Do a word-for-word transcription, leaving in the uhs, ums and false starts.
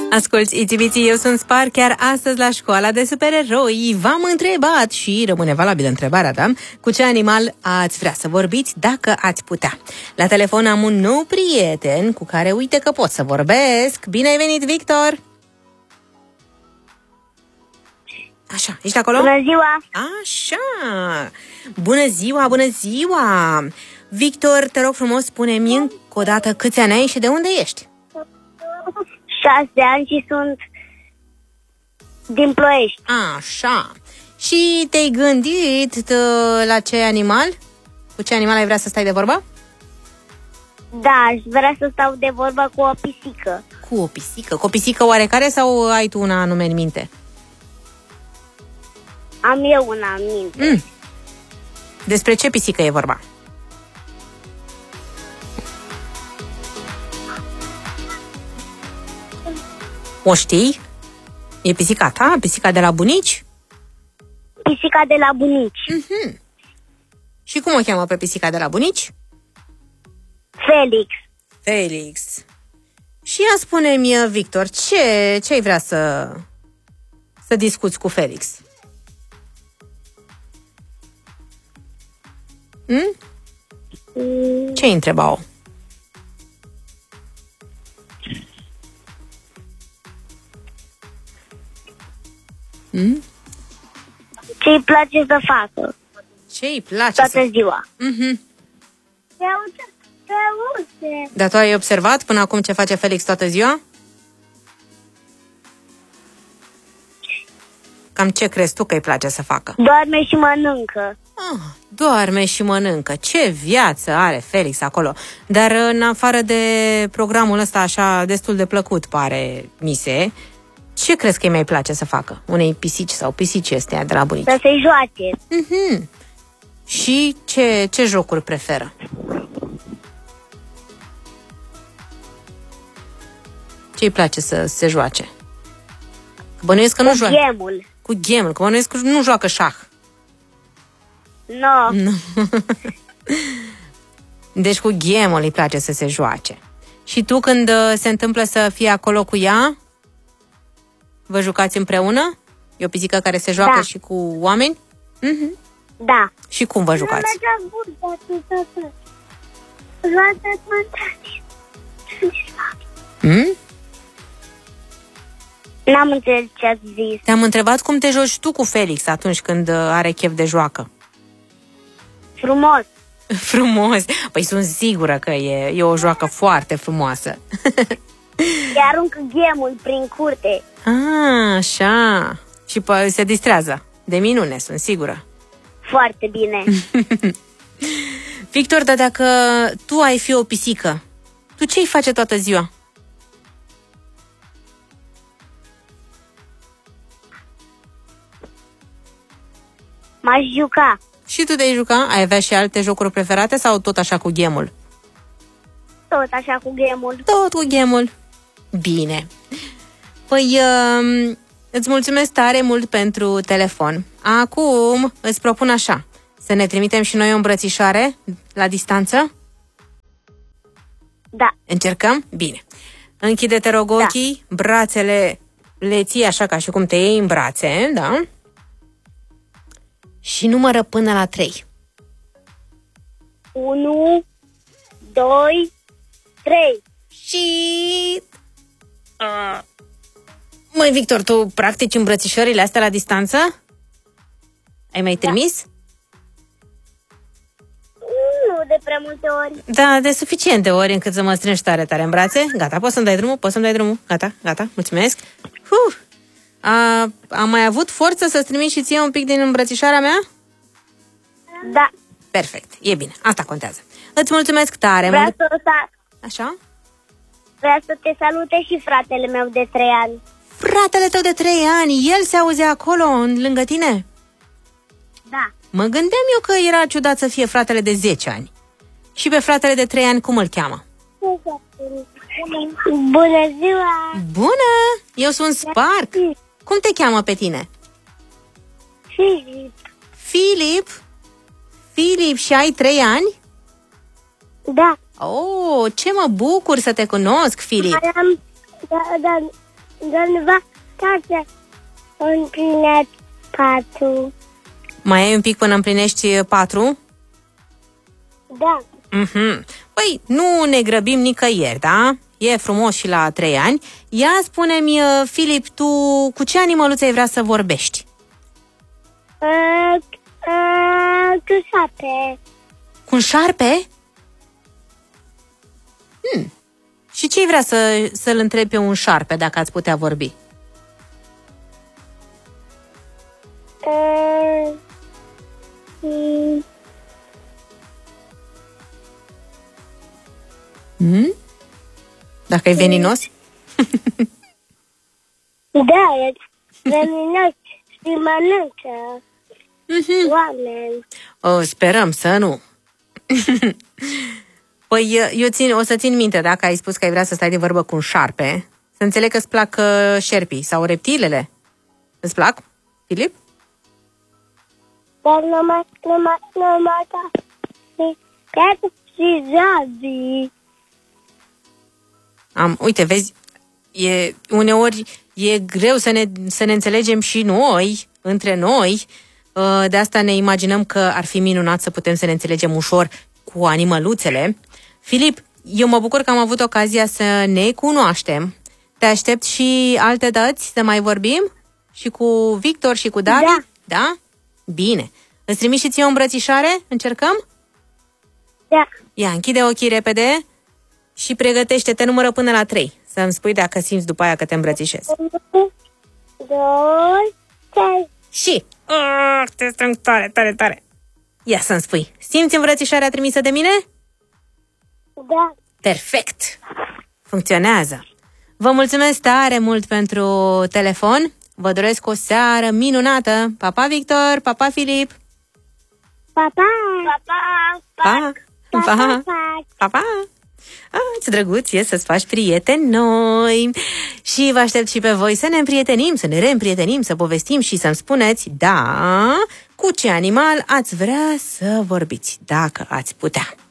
Asculți, ițibiții, eu sunt Spar, chiar astăzi la școala de supereroi. V-am întrebat și rămâne valabilă întrebarea, da? Cu ce animal ați vrea să vorbiți dacă ați putea? La telefon am un nou prieten cu care uite că pot să vorbesc. Bine ai venit, Victor! Așa, ești acolo? Bună ziua! Așa! Bună ziua, bună ziua! Victor, te rog frumos, spune-mi încă o dată câți ani ai și de unde ești? Șase ani și sunt din Ploiești. Așa. Și te-ai gândit t- la ce animal? Cu ce animal ai vrea să stai de vorbă? Da, aș vrea să stau de vorbă cu o pisică. Cu o pisică? Cu o pisică oarecare sau ai tu una anume în minte? Am eu una în minte. Mm. Despre ce pisică e vorba? O știi? E pisica ta? Pisica de la bunici? Pisica de la bunici. Mm-hmm. Și cum o cheamă pe pisica de la bunici? Felix. Felix. Și ia spune-mi, Victor, ce, ce ai vrea să, să discuți cu Felix? Mm? Mm. Ce-i întrebau? Mm? Ce îi place să facă Ce îi place toată să... ziua? Mm-hmm. Pe aude, pe aude. Dar tu ai observat până acum ce face Felix toată ziua? Cam ce crezi tu că îi place să facă? Doarme și mănâncă. Ah, doarme și mănâncă. Ce viață are Felix acolo. Dar în afară de programul ăsta așa destul de plăcut, pare mise, ce crezi că îi mai place să facă? Unei pisici sau pisici astea de la bunici? Să se joace. Mm-hmm. Și ce, ce jocuri preferă? Ce îi place să se joace? Că bănuiesc că nu Cu joacă. gemul. Cu gemul. Că bănuiesc că nu joacă șah. No. Nu. Deci cu gemul îi place să se joace. Și tu când uh, se întâmplă să fii acolo cu ea, vă jucați împreună? E o pisică care se joacă Da. și cu oameni? Mm-hmm. Da. Și cum vă jucați? Mm? N-am înțeles ce ați zis. Te-am întrebat cum te joci tu cu Felix atunci când uh, are chef de joacă. Frumos. Frumos. Păi sunt sigură că e, e o joacă foarte frumoasă. Îi aruncă gemul prin curte. Ah, așa. Și pă, se distrează. De minune, sunt sigură. Foarte bine. Victor, dar dacă tu ai fi o pisică, tu ce-i face toată ziua? M-aș juca. Și tu te-ai juca? Ai avea și alte jocuri preferate sau tot așa cu gemul? Tot așa cu gemul. Tot cu gemul. Bine. Păi, uh, îți mulțumesc tare mult pentru telefon. Acum îți propun așa, să ne trimitem și noi o îmbrățișare la distanță? Da. Încercăm? Bine. Închide, te rog, ochii, da. Brațele le ții așa ca și cum te iei în brațe, da? Și numără până la trei. Unu, doi, trei. Și... Uh. Măi, Victor, tu practici îmbrățișările astea la distanță? Ai mai trimis? Nu de prea multe ori. Da, de suficiente ori încât să mă strângi tare, tare în brațe. Gata, poți să-mi dai drumul? Poți să-mi dai drumul? Gata, gata, mulțumesc. Huh. A, am mai avut forță să-ți trimiți și ție un pic din îmbrățișarea mea? Da. Perfect, e bine, asta contează. Îți mulțumesc tare Vreau mult. să, sa- Așa? vreau să te salute și fratele meu de trei ani. Fratele tău de trei ani, el se auzea acolo, în- lângă tine? Da. Mă gândeam eu că era ciudat să fie fratele de zece ani. Și pe fratele de trei ani, cum îl cheamă? Bună ziua! Bună! Eu sunt Spark. Cum te cheamă pe tine? Filip. Filip? Filip, și ai trei ani? Da. Oh, ce mă bucur să te cunosc, Filip. Mai am, da, da, Cândva toate împlinești patru. Mai ai un pic până împlinești patru? Da. Mm-hmm. Păi, nu ne grăbim nicăieri, da? E frumos și la trei ani. Ia spune-mi, Filip, tu cu ce animăluț ai vrea să vorbești? Uh, uh, cu șarpe. Cu un șarpe? Hmm. Și ce ai vrea să, să-l întrebi pe un șarpe dacă ați putea vorbi? Uh, mm. Hmm? Dacă e veninos? Da, e veninos și mănâncă Mm-hmm. oameni. O, sperăm să nu. Păi eu țin, o să țin minte dacă ai spus că ai vrea să stai de vorbă cu un șarpe. Să înțeleg că îți plac uh, șerpii sau reptilele. Îți plac, Filip? Dar numai, numai, numai, da. Chiar și zabii. Am, uite, vezi, e, uneori e greu să ne, să ne înțelegem și noi, între noi. De asta ne imaginăm că ar fi minunat să putem să ne înțelegem ușor cu animăluțele. Filip, eu mă bucur că am avut ocazia să ne cunoaștem. Te aștept și alte dăți să mai vorbim? Și cu Victor și cu David? Da. Da? Bine. Îți trimiți și ție o îmbrățișare? Încercăm? Da. Ia, închide ochii repede și pregătește-te, numără până la trei. Să-mi spui dacă simți după aia că te îmbrățișezi. Unu, doi, trei. Și... Oh, te strâng tare, tare, tare. Ia să-mi spui. Simți îmbrățișarea trimisă de mine? Da. Perfect. Funcționează. Vă mulțumesc tare mult pentru telefon. Vă doresc o seară minunată. Pa, pa, Victor. Pa, pa, Filip. Pa, pa. Pa, pa. Pa. Pa. Pa, Pa. pa. Pa, pa. Ah, ce drăguț e să-ți faci prieteni noi. Și vă aștept și pe voi să ne împrietenim, să ne reîmprietenim, să povestim și să-mi spuneți, da, cu ce animal ați vrea să vorbiți, dacă ați putea.